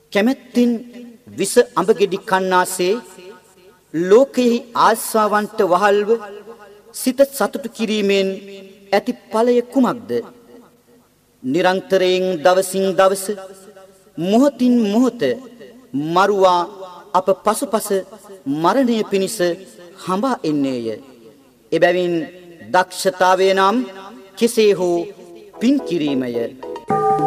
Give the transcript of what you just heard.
කැමැත්තෙන් විස අඹගෙඩි කන්නාසේ ලෝකෙහි ආස්වාවන්ට වහල්ව සිත සතුටු කිරීමෙන් ඇති ඵලය කුමක්ද? නිරන්තරයෙන් දවසින් දවස මොහොතින් මොහොත මරුවා අප පසුපස මරණය පිණිස හඹා එන්නේය. එබැවින් දක්ෂතාවය නම් කෙසේ හෝ පින් කිරීමය.